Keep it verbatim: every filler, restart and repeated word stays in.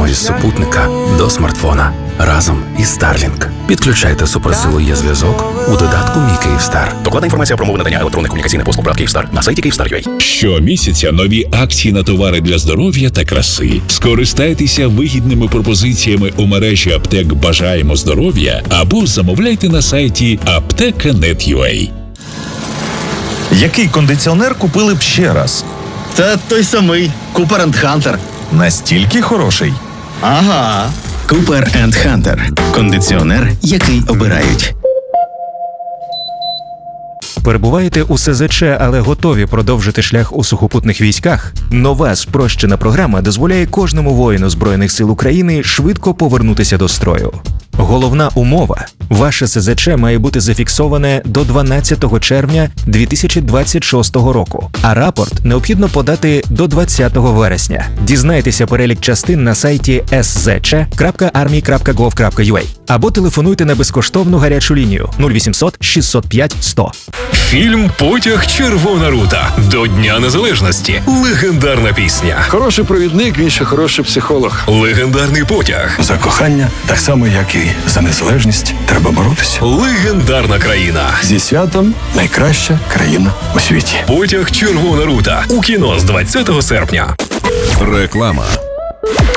із супутника до смартфона разом із Starlink. Підключайте суперсилу є зв'язок у додатку «Мій Київстар». Докладна інформація про умови надання електронних комунікаційних послуг ПРАТ Київстар на сайті Київстар.ua. Щомісяця нові акції на товари для здоров'я та краси. Скористайтеся вигідними пропозиціями у мережі аптек «Бажаємо здоров'я» або замовляйте на сайті аптека крапка нет крапка ю а. Який кондиціонер купили б ще раз? Та той самий Cooper енд Hunter. Настільки хороший? Ага. Cooper енд Hunter. Кондиціонер, який обирають. Перебуваєте у ес зет че, але готові продовжити шлях у сухопутних військах? Нова спрощена програма дозволяє кожному воїну Збройних сил України швидко повернутися до строю. Головна умова – ваше ес зет че має бути зафіксоване до дванадцятого червня дві тисячі двадцять шостого року, а рапорт необхідно подати до двадцятого вересня. Дізнайтеся перелік частин на сайті ес зет че крапка армія крапка гов крапка ю а або телефонуйте на безкоштовну гарячу лінію нуль вісімсот шістсот п'ять сто. Фільм «Потяг Червона рута» до Дня Незалежності. Легендарна пісня. Хороший провідник, він ще хороший психолог. Легендарний потяг. За кохання, так само, як і за незалежність, треба боротися. Легендарна країна. Зі святом найкраща країна у світі. «Потяг Червона рута» у кіно з двадцятого серпня. Реклама.